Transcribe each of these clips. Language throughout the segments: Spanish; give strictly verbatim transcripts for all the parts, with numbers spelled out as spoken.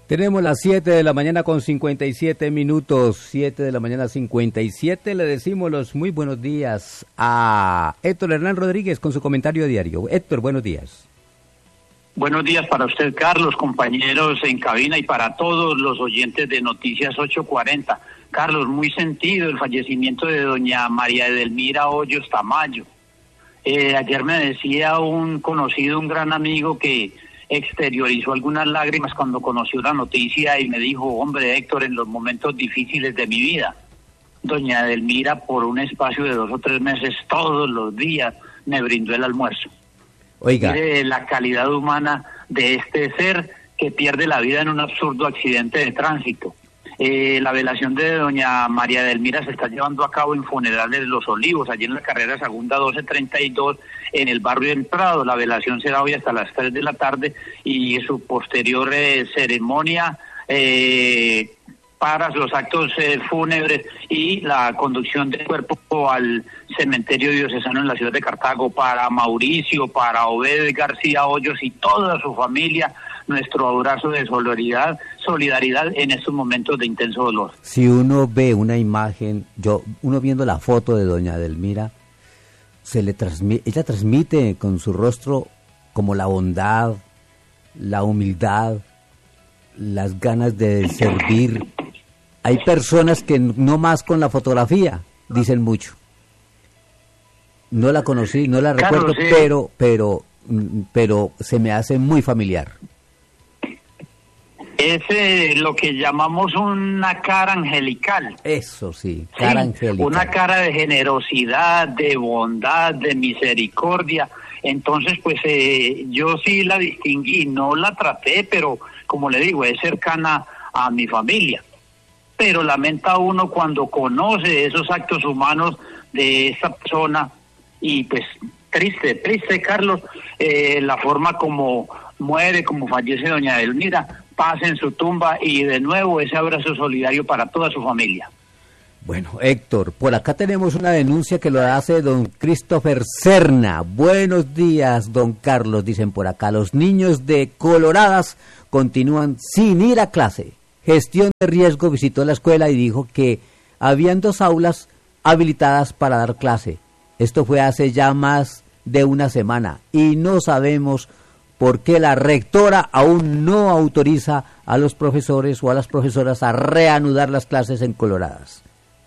Tenemos las siete de la mañana con cincuenta y siete minutos, siete de la mañana cincuenta y siete. Le decimos los muy buenos días a Héctor Hernán Rodríguez con su comentario diario. Héctor, buenos días. Buenos días para usted, Carlos, compañeros en cabina y para todos los oyentes de Noticias ocho cuarenta. Carlos, muy sentido el fallecimiento de doña María Edelmira Hoyos Tamayo. Eh, ayer me decía un conocido, un gran amigo que exteriorizó algunas lágrimas cuando conoció la noticia y me dijo, hombre Héctor, en los momentos difíciles de mi vida, doña Edelmira por un espacio de dos o tres meses todos los días me brindó el almuerzo. Oiga. Mire la calidad humana de este ser que pierde la vida en un absurdo accidente de tránsito. Eh, la velación de doña María Edelmira se está llevando a cabo en Funerales Los Olivos, allí en la carrera segunda doce treinta y dos, en el barrio del Prado. La velación será hoy hasta las tres de la tarde y su posterior eh, ceremonia eh, para los actos eh, fúnebres y la conducción del cuerpo al cementerio diocesano en la ciudad de Cartago. Para Mauricio, para Obed García Hoyos y toda su familia, nuestro abrazo de solidaridad, solidaridad en estos momentos de intenso dolor. Si uno ve una imagen, yo, uno viendo la foto de doña Edelmira, se le transmite, ella transmite con su rostro como la bondad, la humildad, las ganas de servir. Hay personas que no más con la fotografía dicen mucho. No la conocí, no la Claro, recuerdo, sí. pero, pero, pero se me hace muy familiar. Es eh, lo que llamamos una cara angelical. Eso sí, cara Sí, angelical. una cara de generosidad, de bondad, de misericordia. Entonces, pues eh, yo sí la distinguí, no la traté, pero como le digo, es cercana a mi familia. Pero lamenta uno cuando conoce esos actos humanos de esa persona y pues triste, triste, Carlos, eh, la forma como muere, como fallece doña Edelmira, paz en su tumba y de nuevo ese abrazo solidario para toda su familia. Bueno, Héctor, por acá tenemos una denuncia que lo hace don Christopher Serna. Buenos días, don Carlos, dicen por acá. Los niños de Coloradas continúan sin ir a clase. Gestión de Riesgo visitó la escuela y dijo que habían dos aulas habilitadas para dar clase. Esto fue hace ya más de una semana y no sabemos por qué la rectora aún no autoriza a los profesores o a las profesoras a reanudar las clases en Coloradas.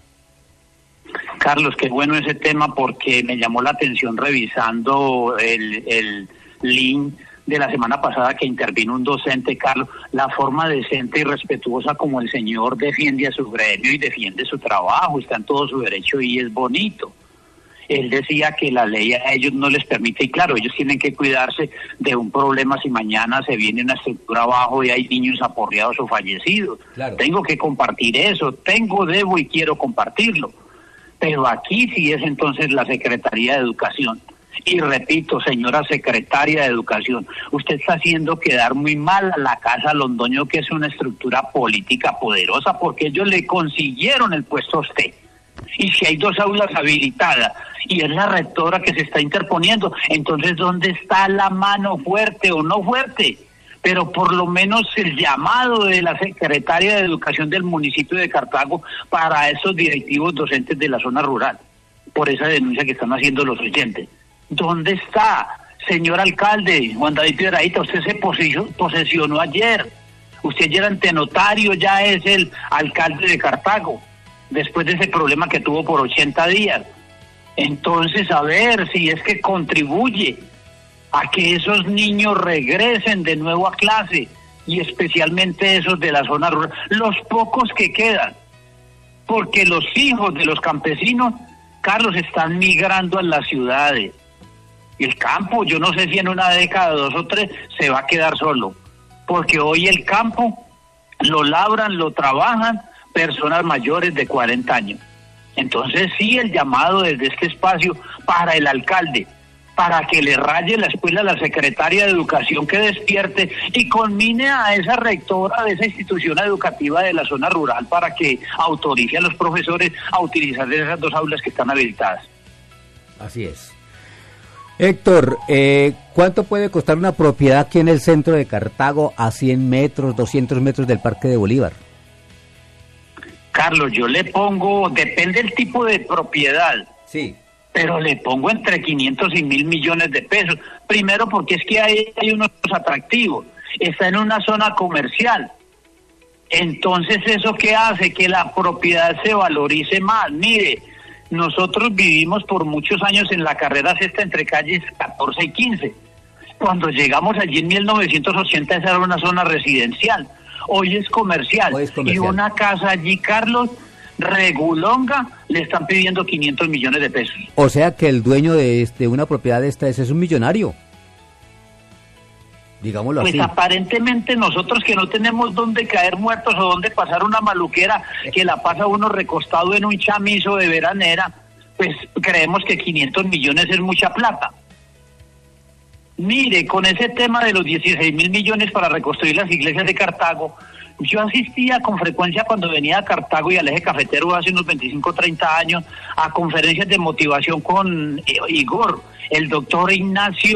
Carlos, qué bueno ese tema porque me llamó la atención revisando el, el link de la semana pasada que intervino un docente, Carlos, la forma decente y respetuosa como el señor defiende a su gremio y defiende su trabajo, está en todo su derecho y es bonito. Él decía que la ley a ellos no les permite, y claro, ellos tienen que cuidarse de un problema si mañana se viene una estructura abajo y hay niños aporreados o fallecidos. Claro. Tengo que compartir eso, tengo, debo y quiero compartirlo. Pero aquí sí es entonces la Secretaría de Educación. Y repito, señora secretaria de Educación, usted está haciendo quedar muy mal a la Casa Londoño, que es una estructura política poderosa, porque ellos le consiguieron el puesto a usted. Y si hay dos aulas habilitadas y es la rectora que se está interponiendo, entonces ¿dónde está la mano fuerte o no fuerte? Pero por lo menos el llamado de la secretaria de Educación del municipio de Cartago para esos directivos docentes de la zona rural, por esa denuncia que están haciendo los oyentes. ¿Dónde está, señor alcalde Juan David Piedrahita? Usted se posesionó ayer, usted ya era antenotario, ya es el alcalde de Cartago, después de ese problema que tuvo por ochenta días. Entonces, a ver si es que contribuye a que esos niños regresen de nuevo a clase, y especialmente esos de la zona rural, los pocos que quedan, porque los hijos de los campesinos, Carlos, están migrando a las ciudades. Y el campo, yo no sé si en una década, dos o tres, se va a quedar solo, porque hoy el campo lo labran, lo trabajan personas mayores de cuarenta años. Entonces sí, el llamado desde este espacio para el alcalde, para que le raye la escuela a la secretaria de Educación, que despierte y conmine a esa rectora de esa institución educativa de la zona rural para que autorice a los profesores a utilizar esas dos aulas que están habilitadas. Así es. Héctor, eh, ¿cuánto puede costar una propiedad aquí en el centro de Cartago a cien metros, doscientos metros del Parque de Bolívar? Carlos, yo le pongo, depende del tipo de propiedad. Sí. Pero le pongo entre quinientos y mil millones de pesos. Primero porque es que hay, hay unos atractivos. Está en una zona comercial. Entonces, ¿eso qué hace? Que la propiedad se valorice más. Mire, nosotros vivimos por muchos años en la carrera sexta entre calles catorce y quince. Cuando llegamos allí en mil novecientos ochenta, esa era una zona residencial. Hoy es comercial. Hoy es comercial. Y una casa allí, Carlos, regulonga, le están pidiendo quinientos millones de pesos. O sea que el dueño de, este, una propiedad de esta es, es un millonario. Digámoslo pues así. Pues aparentemente nosotros que no tenemos dónde caer muertos o dónde pasar una maluquera que la pasa uno recostado en un chamizo de veranera, pues creemos que quinientos millones es mucha plata. Mire, con ese tema de los dieciséis mil millones para reconstruir las iglesias de Cartago, yo asistía con frecuencia cuando venía a Cartago y al Eje Cafetero hace unos veinticinco o treinta años a conferencias de motivación con Igor, el doctor Ignacio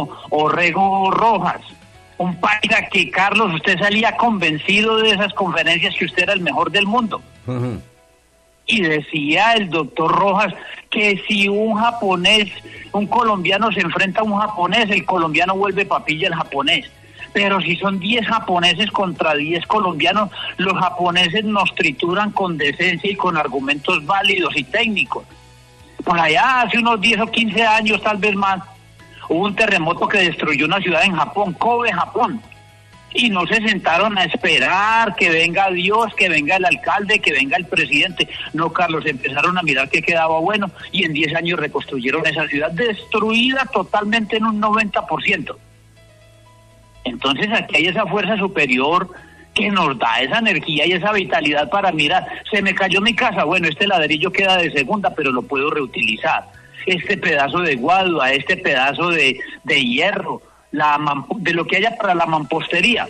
Orrego Rojas. Un paisa que, Carlos, usted salía convencido de esas conferencias que usted era el mejor del mundo. Uh-huh. Y decía el doctor Rojas que si un japonés, un colombiano se enfrenta a un japonés, el colombiano vuelve papilla al japonés. Pero si son diez japoneses contra diez colombianos, los japoneses nos trituran con decencia y con argumentos válidos y técnicos. Por allá hace unos diez o quince años, tal vez más, hubo un terremoto que destruyó una ciudad en Japón, Kobe, Japón. Y no se sentaron a esperar que venga Dios, que venga el alcalde, que venga el presidente. No, Carlos, empezaron a mirar qué quedaba bueno y en diez años reconstruyeron esa ciudad, destruida totalmente en un noventa por ciento. Entonces aquí hay esa fuerza superior que nos da esa energía y esa vitalidad para mirar. Se me cayó mi casa, bueno, este ladrillo queda de segunda, pero lo puedo reutilizar. Este pedazo de guadua, este pedazo de, de hierro, la de lo que haya para la mampostería.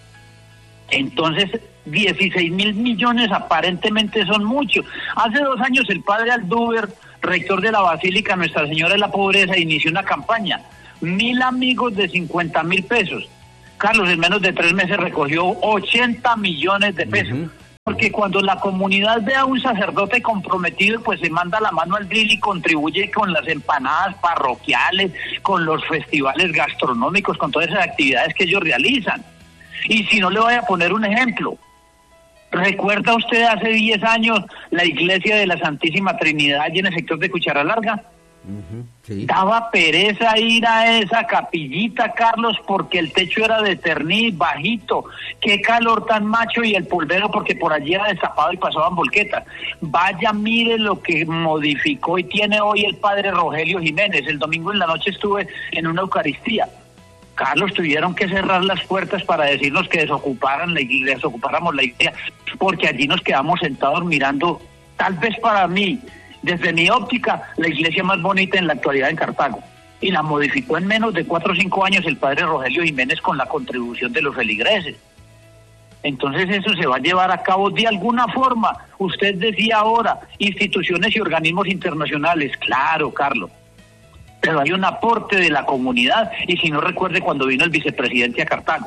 Entonces, dieciséis mil millones aparentemente son muchos. Hace dos años el padre Alduber, rector de la Basílica Nuestra Señora de la Pobreza, inició una campaña. Mil amigos de cincuenta mil pesos. Carlos, en menos de tres meses recogió ochenta millones de pesos. Uh-huh. Porque cuando la comunidad ve a un sacerdote comprometido, pues se manda la mano al grill y contribuye con las empanadas parroquiales, con los festivales gastronómicos, con todas esas actividades que ellos realizan. Y si no, le voy a poner un ejemplo. ¿Recuerda usted hace diez años la iglesia de la Santísima Trinidad allí en el sector de Cuchara Larga? Uh-huh, sí. Daba pereza ir a esa capillita, Carlos, porque el techo era de terniz, bajito. Qué calor tan macho, y el polvero porque por allí era destapado y pasaban volquetas. Vaya, mire lo que modificó y tiene hoy el padre Rogelio Jiménez. El domingo en la noche estuve en una Eucaristía. Carlos, tuvieron que cerrar las puertas para decirnos que desocuparan la iglesia, desocupáramos la iglesia, porque allí nos quedamos sentados mirando, tal vez para mí, desde mi óptica, la iglesia más bonita en la actualidad en Cartago. Y la modificó en menos de cuatro o cinco años el padre Rogelio Jiménez con la contribución de los feligreses. Entonces eso se va a llevar a cabo de alguna forma. Usted decía ahora, instituciones y organismos internacionales. Claro, Carlos. Pero hay un aporte de la comunidad, y si no, recuerde cuando vino el vicepresidente a Cartago,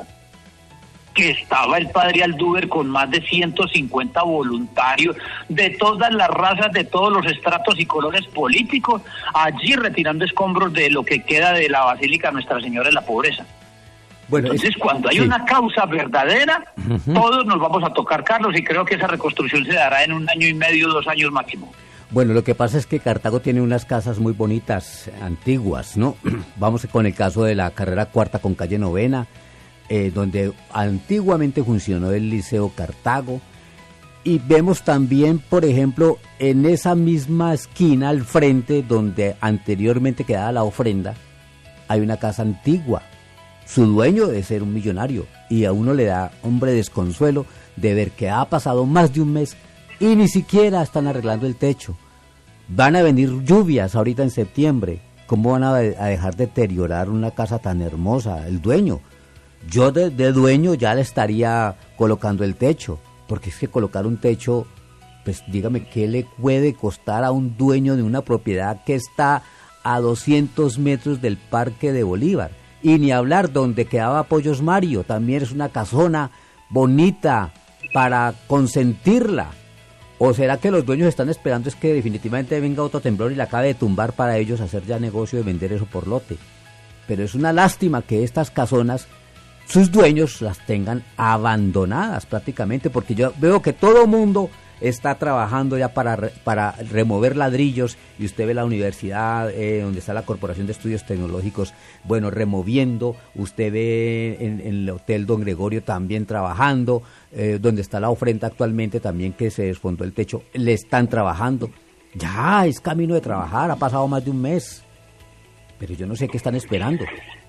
que estaba el padre Alduber con más de ciento cincuenta voluntarios de todas las razas, de todos los estratos y colores políticos, allí retirando escombros de lo que queda de la Basílica Nuestra Señora de la Pobreza. Bueno, entonces es, cuando hay sí. una causa verdadera, uh-huh. todos nos vamos a tocar, Carlos, y creo que esa reconstrucción se dará en un año y medio, dos años máximo. Bueno, lo que pasa es que Cartago tiene unas casas muy bonitas, antiguas, ¿no? Vamos con el caso de la carrera cuarta con calle novena, Eh, donde antiguamente funcionó el Liceo Cartago, y vemos también, por ejemplo, en esa misma esquina al frente donde anteriormente quedaba la ofrenda, hay una casa antigua. Su dueño debe ser un millonario, y a uno le da, hombre, desconsuelo de ver que ha pasado más de un mes y ni siquiera están arreglando el techo. Van a venir lluvias ahorita en septiembre. ¿Cómo van a, a dejar deteriorar una casa tan hermosa? El dueño. Yo de, de dueño ya le estaría colocando el techo, porque es que colocar un techo, pues dígame, ¿qué le puede costar a un dueño de una propiedad que está a doscientos metros del Parque de Bolívar. Y ni hablar donde quedaba Pollos Mario, también es una casona bonita para consentirla. ¿O será que los dueños están esperando es que definitivamente venga otro temblor y la acabe de tumbar para ellos hacer ya negocio de vender eso por lote? Pero es una lástima que estas casonas, sus dueños las tengan abandonadas prácticamente, porque yo veo que todo mundo está trabajando ya para, para remover ladrillos, y usted ve la universidad eh, donde está la Corporación de Estudios Tecnológicos, bueno, removiendo, usted ve en, en el Hotel Don Gregorio también trabajando, eh, donde está la ofrenda actualmente también que se desfondó el techo, le están trabajando, ya es camino de trabajar, ha pasado más de un mes, pero yo no sé qué están esperando.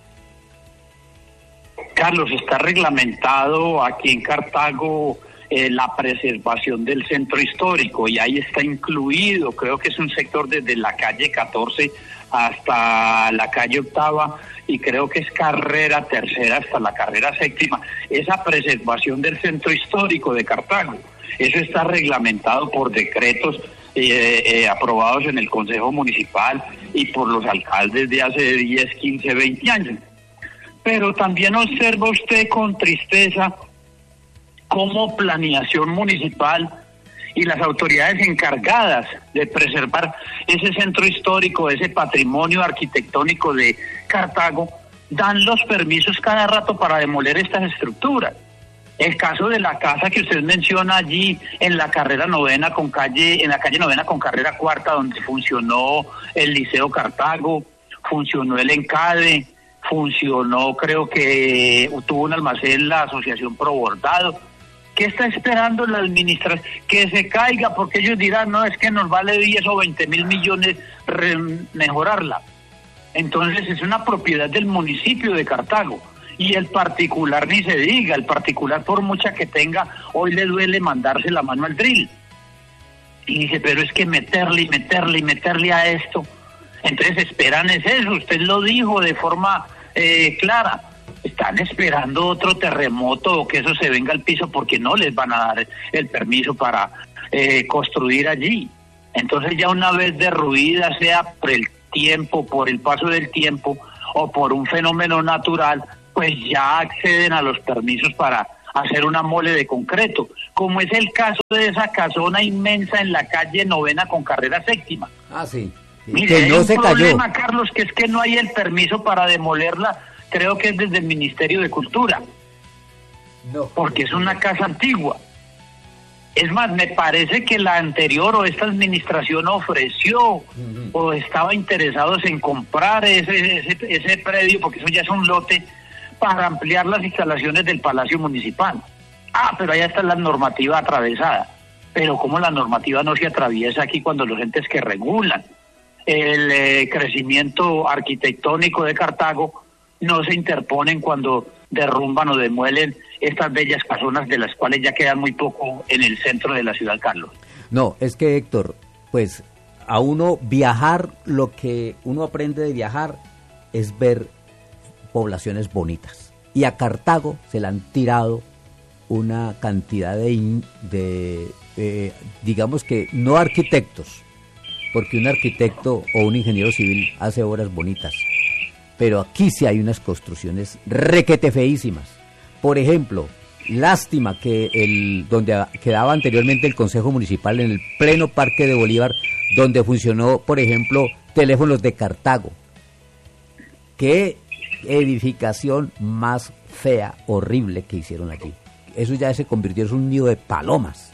Carlos, está reglamentado aquí en Cartago Eh, la preservación del centro histórico, y ahí está incluido, creo que es un sector desde la calle catorce hasta la calle octava, y creo que es carrera tercera hasta la carrera séptima, esa preservación del centro histórico de Cartago. Eso está reglamentado por decretos eh, eh, aprobados en el Consejo Municipal y por los alcaldes de hace diez, quince, veinte años. Pero también observa usted con tristeza como planeación municipal y las autoridades encargadas de preservar ese centro histórico, ese patrimonio arquitectónico de Cartago, dan los permisos cada rato para demoler estas estructuras. El caso de la casa que usted menciona allí en la carrera novena con calle, en la calle novena con carrera cuarta, donde funcionó el Liceo Cartago, funcionó el ENCADE, funcionó, creo que tuvo un almacén la Asociación Pro Bordado. ¿Qué está esperando la administración? Que se caiga, porque ellos dirán, no, es que nos vale diez o veinte mil millones mejorarla. Entonces es una propiedad del municipio de Cartago. Y el particular ni se diga, el particular por mucha que tenga, hoy le duele mandarse la mano al drill. Y dice, pero es que meterle y meterle y meterle a esto. Entonces esperan es eso, usted lo dijo de forma eh, clara. Están esperando otro terremoto o que eso se venga al piso, porque no les van a dar el permiso para eh, construir allí. Entonces ya una vez derruida, sea por el tiempo, por el paso del tiempo o por un fenómeno natural, pues ya acceden a los permisos para hacer una mole de concreto, como es el caso de esa casona inmensa en la calle novena con carrera séptima. Ah, sí. Mire, que hay no un se problema, cayó. Carlos, que es que no hay el permiso para demolerla. Creo que es desde el Ministerio de Cultura, No. porque es una casa antigua. Es más, me parece que la anterior o esta administración ofreció uh-huh. o estaba interesados en comprar ese, ese, ese predio, porque eso ya es un lote, para ampliar las instalaciones del Palacio Municipal. Ah, pero allá está la normativa atravesada. Pero ¿cómo la normativa no se atraviesa aquí cuando los entes que regulan el eh, crecimiento arquitectónico de Cartago no se interponen cuando derrumban o demuelen estas bellas casonas, de las cuales ya quedan muy poco en el centro de la ciudad, Carlos? No, es que, Héctor, pues a uno viajar, lo que uno aprende de viajar es ver poblaciones bonitas. Y a Cartago se le han tirado una cantidad de, in, de eh, digamos que no arquitectos, porque un arquitecto o un ingeniero civil hace obras bonitas, pero aquí sí hay unas construcciones requete feísimas. Por ejemplo, lástima que el donde quedaba anteriormente el Consejo Municipal, en el pleno Parque de Bolívar, donde funcionó, por ejemplo, Teléfonos de Cartago. Qué edificación más fea, horrible que hicieron allí. Eso ya se convirtió en un nido de palomas.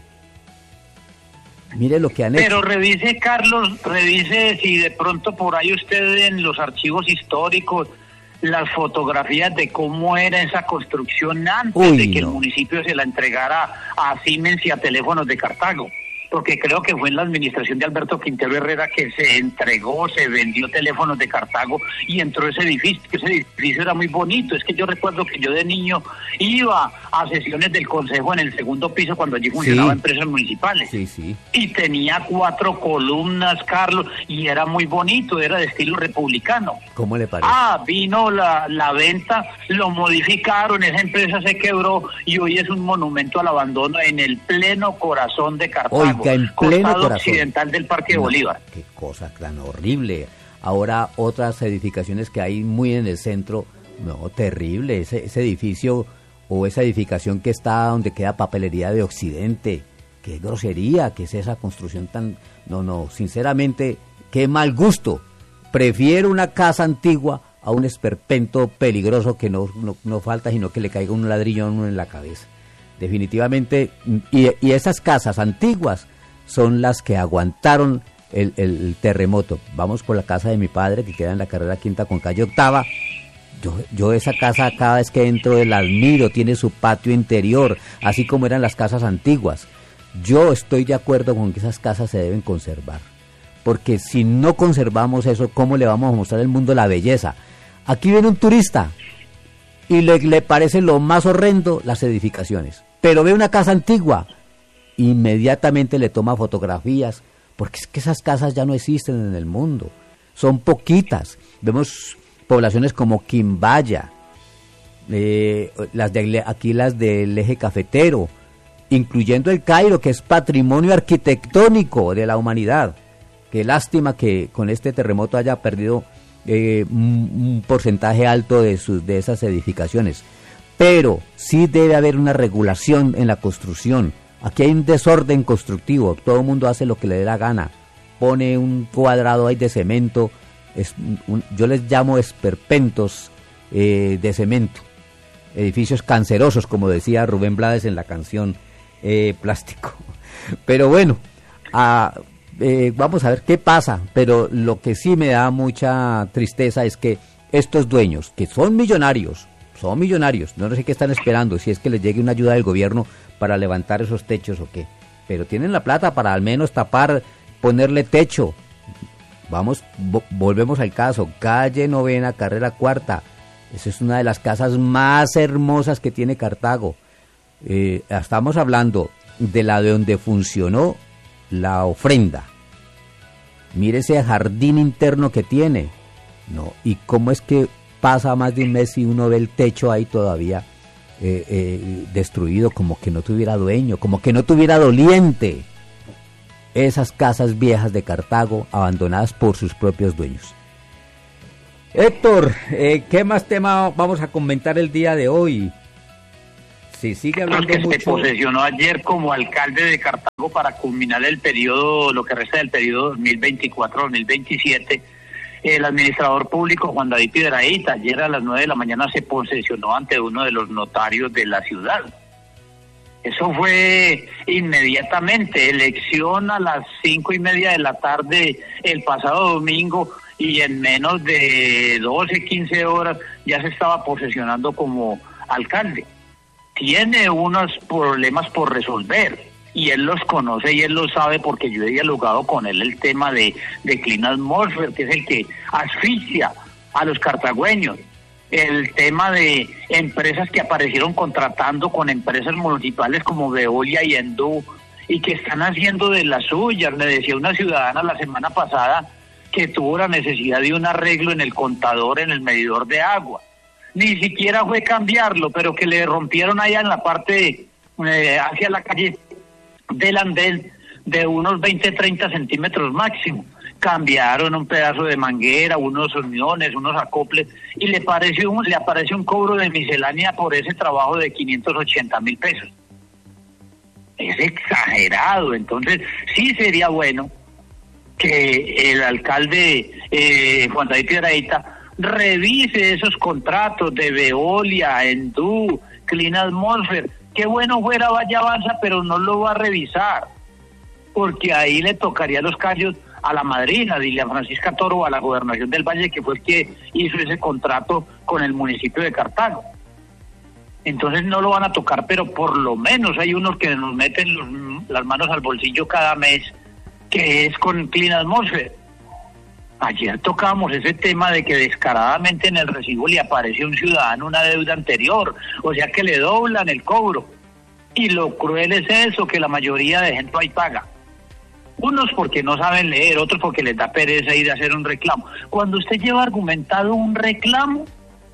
Mire lo que han hecho. Pero revise, Carlos, revise si de pronto por ahí usted en los archivos históricos las fotografías de cómo era esa construcción antes Uy, de que no. el municipio se la entregara a Siemens y a Teléfonos de Cartago. Porque creo que fue en la administración de Alberto Quintero Herrera que se entregó, se vendió Teléfonos de Cartago y entró ese edificio. Ese edificio era muy bonito. Es que yo recuerdo que yo de niño iba a sesiones del consejo en el segundo piso cuando allí funcionaban Sí. empresas municipales. Sí, sí. Y tenía cuatro columnas, Carlos, y era muy bonito, era de estilo republicano. ¿Cómo le parece? Ah, vino la, la venta, lo modificaron, esa empresa se quebró y hoy es un monumento al abandono en el pleno corazón de Cartago. Oiga, en pleno costado corazón. occidental del Parque de No, Bolívar. qué cosa tan horrible. ahora otras edificaciones que hay muy en el centro, no, terrible, ese, ese edificio o esa edificación que está donde queda Papelería de Occidente, qué grosería, qué es esa construcción tan, no, no, sinceramente, qué mal gusto, prefiero una casa antigua a un esperpento peligroso que no, no, no falta, sino que le caiga un ladrillo a uno en la cabeza. Definitivamente, y, y esas casas antiguas son las que aguantaron el, el, el terremoto. Vamos por la casa de mi padre, que queda en la carrera quinta con calle octava. Yo, yo esa casa cada vez que entro la admiro, tiene su patio interior, así como eran las casas antiguas. Yo estoy de acuerdo con que esas casas se deben conservar, porque si no conservamos eso, ¿cómo le vamos a mostrar al mundo la belleza? Aquí viene un turista y le, le parece lo más horrendo las edificaciones, pero ve una casa antigua, inmediatamente le toma fotografías, porque es que esas casas ya no existen en el mundo, son poquitas. Vemos poblaciones como Quimbaya, eh, las de aquí las del eje cafetero, incluyendo el Cairo, que es patrimonio arquitectónico de la humanidad. Qué lástima que con este terremoto haya perdido eh, un, un porcentaje alto de, sus, de esas edificaciones. Pero sí debe haber una regulación en la construcción. Aquí hay un desorden constructivo, todo el mundo hace lo que le dé la gana, pone un cuadrado ahí de cemento, es un, yo les llamo esperpentos eh, de cemento, edificios cancerosos, como decía Rubén Blades en la canción eh, Plástico. Pero bueno, a... Eh, vamos a ver qué pasa, pero lo que sí me da mucha tristeza es que estos dueños, que son millonarios, son millonarios, no sé qué están esperando, si es que les llegue una ayuda del gobierno para levantar esos techos o qué, pero tienen la plata para al menos tapar, ponerle techo. Vamos, vo- volvemos al caso, calle Novena, carrera cuarta, esa es una de las casas más hermosas que tiene Cartago. Eh, estamos hablando de la de donde funcionó la ofrenda. Mire ese jardín interno que tiene. No, y cómo es que pasa más de un mes y uno ve el techo ahí todavía eh, eh, destruido, como que no tuviera dueño, como que no tuviera doliente. Esas casas viejas de Cartago abandonadas por sus propios dueños. Héctor, eh, ¿qué más tema vamos a comentar el día de hoy? Sí, sigue hablando que mucho. Se posesionó ayer como alcalde de Cartago para culminar el periodo, lo que resta del periodo dos mil veinticuatro dos mil veintisiete. El administrador público Juan David Piedrahíta ayer a las nueve de la mañana se posesionó ante uno de los notarios de la ciudad. Eso fue inmediatamente, elección a las cinco y media de la tarde el pasado domingo, y en menos de doce, quince horas ya se estaba posesionando como alcalde. Tiene unos problemas por resolver y él los conoce y él lo sabe, porque yo he dialogado con él el tema de, de Clean Atmosphere, que es el que asfixia a los cartagüeños, el tema de empresas que aparecieron contratando con empresas municipales como Veolia y Endú y que están haciendo de las suyas. Me decía una ciudadana la semana pasada que tuvo la necesidad de un arreglo en el contador, en el medidor de agua. Ni siquiera fue cambiarlo, pero que le rompieron allá en la parte eh, hacia la calle del andén de unos veinte, treinta centímetros máximo. Cambiaron un pedazo de manguera, unos uniones, unos acoples, y le pareció un, le aparece un cobro de miscelánea por ese trabajo de quinientos ochenta mil pesos. Es exagerado. Entonces sí sería bueno que el alcalde eh, Juan David Piedrahíta revise esos contratos de Veolia, Endú, Clean Atmosphere. Qué bueno fuera Vaya Avanza, pero no lo va a revisar, porque ahí le tocaría los callos a la madrina, Dilia Francisca Toro, a la Gobernación del Valle, que fue el que hizo ese contrato con el municipio de Cartago. Entonces no lo van a tocar, pero por lo menos hay unos que nos meten los, las manos al bolsillo cada mes, que es con Clean Atmosphere. Ayer tocamos ese tema de que descaradamente en el recibo le aparece a un ciudadano una deuda anterior, o sea que le doblan el cobro. Y lo cruel es eso, que la mayoría de gente ahí paga. Unos porque no saben leer, otros porque les da pereza ir a hacer un reclamo. Cuando usted lleva argumentado un reclamo,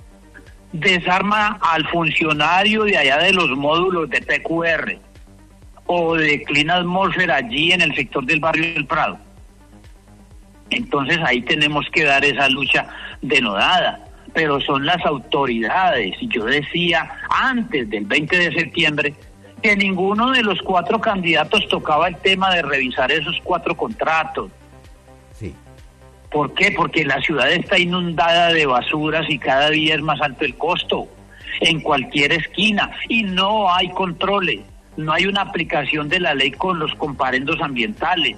desarma al funcionario de allá de los módulos de P Q R o de Clean Atmosphere allí en el sector del barrio del Prado. Entonces ahí tenemos que dar esa lucha denodada, pero son las autoridades. Y yo decía antes del veinte de septiembre que ninguno de los cuatro candidatos tocaba el tema de revisar esos cuatro contratos. Sí. ¿Por qué? Porque la ciudad está inundada de basuras y cada día es más alto el costo, en cualquier esquina, y no hay controles, no hay una aplicación de la ley con los comparendos ambientales.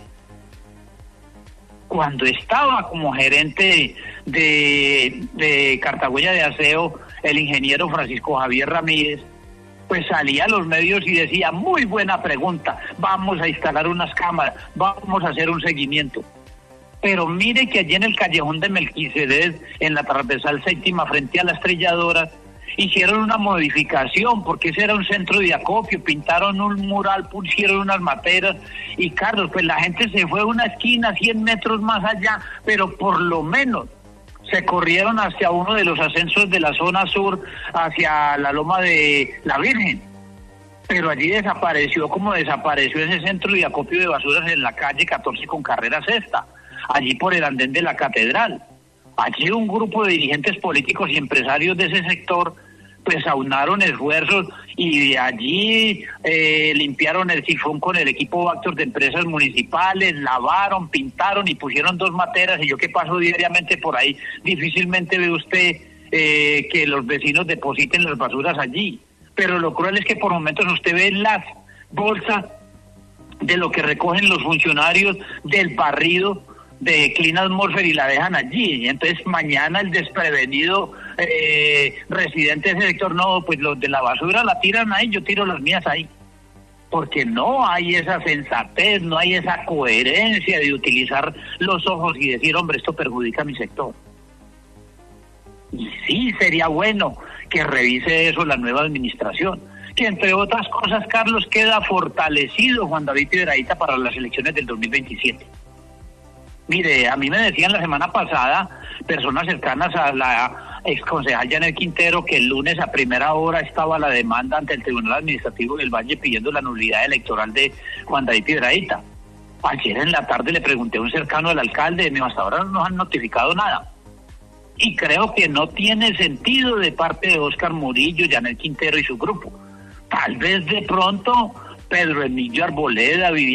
Cuando estaba como gerente de, de Cartagüeña de Aseo, el ingeniero Francisco Javier Ramírez, pues salía a los medios y decía, muy buena pregunta, vamos a instalar unas cámaras, vamos a hacer un seguimiento. Pero mire que allí en el callejón de Melquisedec, en la transversal séptima, frente a la Estrelladora, hicieron una modificación, porque ese era un centro de acopio, pintaron un mural, pusieron unas materas, y Carlos, pues la gente se fue a una esquina, cien metros más allá, pero por lo menos se corrieron hacia uno de los ascensos de la zona sur, hacia la Loma de la Virgen. Pero allí desapareció como desapareció ese centro de acopio de basuras en la calle catorce con carrera sexta, allí por el andén de la Catedral. Allí un grupo de dirigentes políticos y empresarios de ese sector pues aunaron esfuerzos y de allí eh, limpiaron el sifón con el equipo Bactor de empresas municipales, lavaron, pintaron y pusieron dos materas, y yo que paso diariamente por ahí, difícilmente ve usted eh, que los vecinos depositen las basuras allí. Pero lo cruel es que por momentos usted ve las bolsas de lo que recogen los funcionarios del barrido de Clean Atmosphere y la dejan allí, y entonces mañana el desprevenido eh, residente de ese sector, no, pues los de la basura la tiran ahí, yo tiro las mías ahí, porque no hay esa sensatez, no hay esa coherencia de utilizar los ojos y decir, hombre, esto perjudica a mi sector. Y sí, sería bueno que revise eso la nueva administración, que entre otras cosas, Carlos, queda fortalecido Juan David Piedrahita para las elecciones del dos mil veintisiete. Mire, a mí me decían la semana pasada personas cercanas a la exconcejal Janet Quintero que el lunes a primera hora estaba la demanda ante el Tribunal Administrativo del Valle pidiendo la nulidad electoral de Juan David Piedrahita. Ayer en la tarde le pregunté a un cercano del alcalde, me hasta ahora no nos han notificado nada. Y creo que no tiene sentido de parte de Óscar Murillo, Janet Quintero y su grupo. Tal vez de pronto Pedro Emilio Arboleda, Viviana